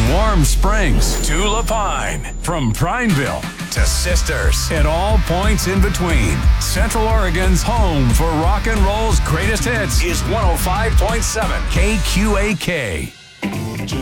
Warm Springs to Lapine. From Prineville to Sisters and all points in between. Central Oregon's home for rock and roll's greatest hits is 105.7 KQAK.